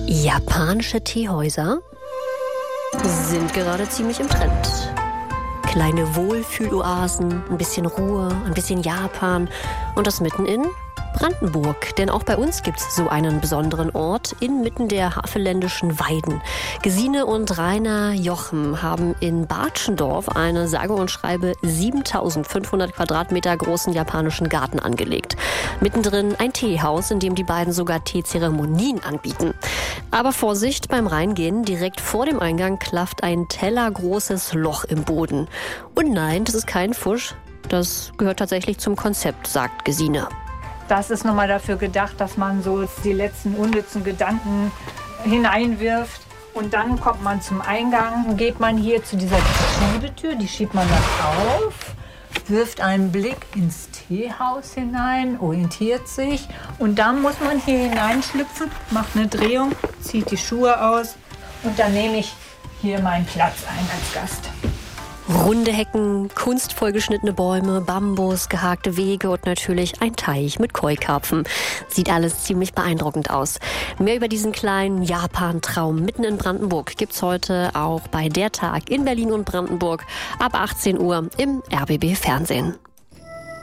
Japanische Teehäuser sind gerade ziemlich im Trend. Kleine Wohlfühloasen, ein bisschen Ruhe, ein bisschen Japan und das mitten in Brandenburg. Denn auch bei uns gibt es so einen besonderen Ort inmitten der havelländischen Weiden. Gesine und Rainer Jochem haben in Bartschendorf einen sage und schreibe 7.500 Quadratmeter großen japanischen Garten angelegt. Mittendrin ein Teehaus, in dem die beiden sogar Teezeremonien anbieten. Aber Vorsicht beim Reingehen, direkt vor dem Eingang klafft ein tellergroßes Loch im Boden. Und nein, das ist kein Fusch, das gehört tatsächlich zum Konzept, sagt Gesine. Das ist nochmal dafür gedacht, dass man so die letzten unnützen Gedanken hineinwirft. Und dann kommt man zum Eingang, geht man hier zu dieser Schiebetür, die schiebt man dann auf, wirft einen Blick ins Teehaus hinein, orientiert sich. Und dann muss man hier hineinschlüpfen, macht eine Drehung, zieht die Schuhe aus und dann nehme ich hier meinen Platz ein als Gast. Runde Hecken, kunstvoll geschnittene Bäume, Bambus, gehakte Wege und natürlich ein Teich mit Koi-Karpfen. Sieht alles ziemlich beeindruckend aus. Mehr über diesen kleinen Japan-Traum mitten in Brandenburg gibt's heute auch bei Der Tag in Berlin und Brandenburg ab 18 Uhr im RBB Fernsehen.